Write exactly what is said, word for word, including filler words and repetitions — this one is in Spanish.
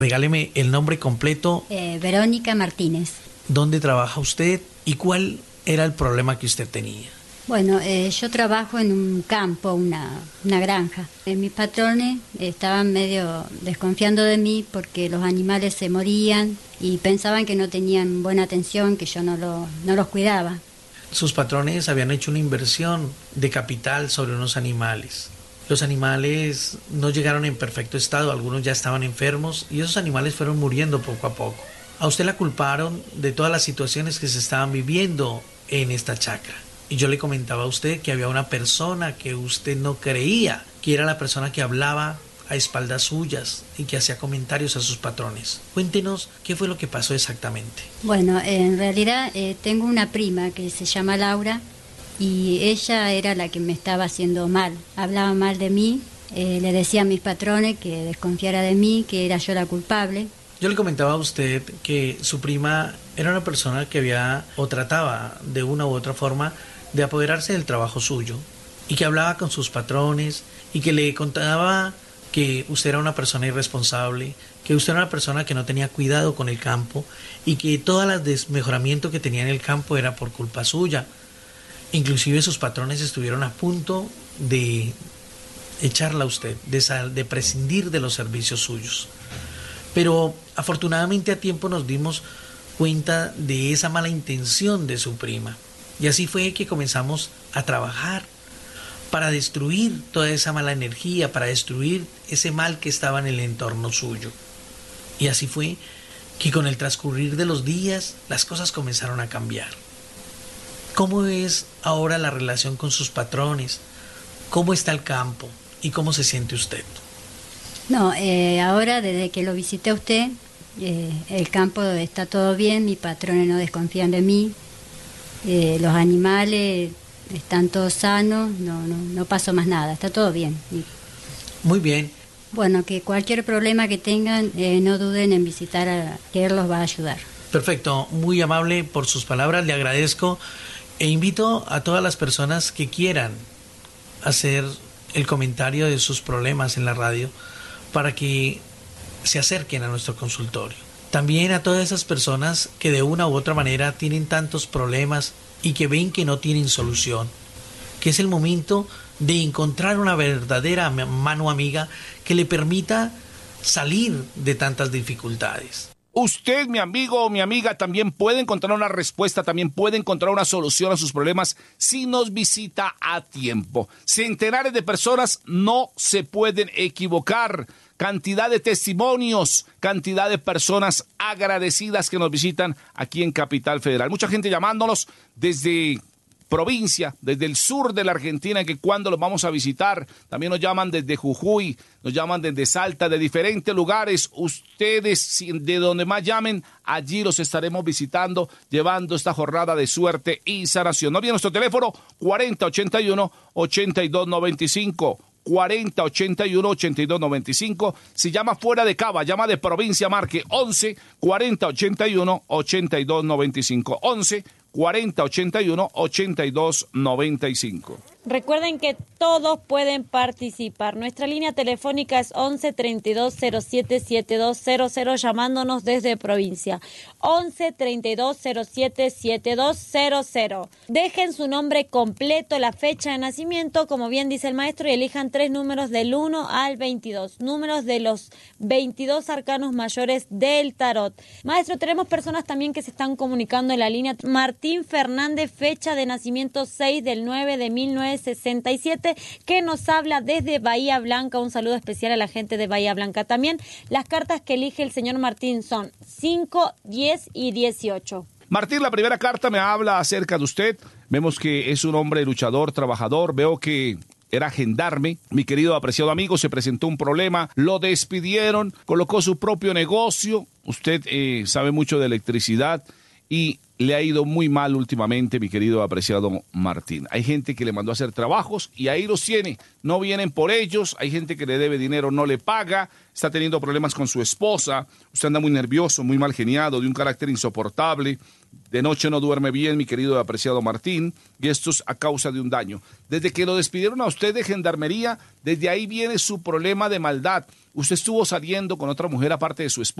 Regáleme el nombre completo. Eh, Verónica Martínez. ¿Dónde trabaja usted y cuál era el problema que usted tenía? Bueno, eh, yo trabajo en un campo, una, una granja. Eh, mis patrones estaban medio desconfiando de mí porque los animales se morían y pensaban que no tenían buena atención, que yo no, lo, no los cuidaba. Sus patrones habían hecho una inversión de capital sobre unos animales. Los animales no llegaron en perfecto estado, algunos ya estaban enfermos y esos animales fueron muriendo poco a poco. A usted la culparon de todas las situaciones que se estaban viviendo en esta chacra. Y yo le comentaba a usted que había una persona que usted no creía, que era la persona que hablaba a espaldas suyas y que hacía comentarios a sus patrones. Cuéntenos qué fue lo que pasó exactamente. Bueno, en realidad eh, tengo una prima que se llama Laura y ella era la que me estaba haciendo mal. Hablaba mal de mí, eh, le decía a mis patrones que desconfiara de mí, que era yo la culpable. Yo le comentaba a usted que su prima era una persona que había o trataba de una u otra forma de apoderarse del trabajo suyo y que hablaba con sus patrones y que le contaba que usted era una persona irresponsable, que usted era una persona que no tenía cuidado con el campo y que todo el desmejoramiento que tenía en el campo era por culpa suya. Inclusive sus patrones estuvieron a punto de echarla a usted, de, sal, de prescindir de los servicios suyos. Pero afortunadamente a tiempo nos dimos cuenta de esa mala intención de su prima. Y así fue que comenzamos a trabajar para destruir toda esa mala energía, para destruir ese mal que estaba en el entorno suyo. Y así fue que con el transcurrir de los días las cosas comenzaron a cambiar. ¿Cómo es ahora la relación con sus patrones? ¿Cómo está el campo? ¿Y cómo se siente usted? No, eh, ahora desde que lo visité a usted, eh, el campo está todo bien, mis patrones no desconfían de mí. Eh, los animales están todos sanos, no, no, no pasó más nada, está todo bien. Muy bien. Bueno, que cualquier problema que tengan, eh, no duden en visitar, a, que él los va a ayudar. Perfecto, muy amable por sus palabras, le agradezco e invito a todas las personas que quieran hacer el comentario de sus problemas en la radio para que se acerquen a nuestro consultorio. También a todas esas personas que de una u otra manera tienen tantos problemas y que ven que no tienen solución, que es el momento de encontrar una verdadera mano amiga que le permita salir de tantas dificultades. Usted, mi amigo o mi amiga, también puede encontrar una respuesta, también puede encontrar una solución a sus problemas si nos visita a tiempo. Centenares de personas no se pueden equivocar. Cantidad de testimonios, cantidad de personas agradecidas que nos visitan aquí en Capital Federal. Mucha gente llamándonos desde provincia, desde el sur de la Argentina, que cuando los vamos a visitar. También nos llaman desde Jujuy, nos llaman desde Salta, de diferentes lugares. Ustedes, de donde más llamen, allí los estaremos visitando, llevando esta jornada de suerte y sanación. No olviden nuestro teléfono cuarenta ochenta y uno ochenta y dos noventa y cinco. cuarenta ochenta y uno ochenta y dos noventa y cinco. Si llama fuera de Cava, llama de provincia, marque once cuarenta ochenta y uno ochenta y dos noventa y cinco. once cuarenta ochenta y uno ochenta y dos noventa y cinco. Recuerden que todos pueden participar. Nuestra línea telefónica es once treinta y dos cero siete setenta y dos cero cero, llamándonos desde provincia. once treinta y dos cero siete setenta y dos cero cero. Dejen su nombre completo, la fecha de nacimiento, como bien dice el maestro, y elijan tres números del uno al veintidós. Números de los veintidós arcanos mayores del tarot. Maestro, tenemos personas también que se están comunicando en la línea. Martín Fernández, fecha de nacimiento seis del nueve de mil novecientos sesenta y siete, que nos habla desde Bahía Blanca. Un saludo especial a la gente de Bahía Blanca. También las cartas que elige el señor Martín son cinco, diez y dieciocho. Martín, la primera carta me habla acerca de usted. Vemos que es un hombre luchador, trabajador. Veo que era gendarme. Mi querido apreciado amigo, se presentó un problema, lo despidieron, colocó su propio negocio. Usted eh, sabe mucho de electricidad y le ha ido muy mal últimamente, mi querido apreciado Martín. Hay gente que le mandó a hacer trabajos y ahí los tiene. No vienen por ellos. Hay gente que le debe dinero, no le paga. Está teniendo problemas con su esposa. Usted anda muy nervioso, muy mal geniado, de un carácter insoportable. De noche no duerme bien, mi querido apreciado Martín. Y esto es a causa de un daño. Desde que lo despidieron a usted de gendarmería, desde ahí viene su problema de maldad. Usted estuvo saliendo con otra mujer aparte de su esposa.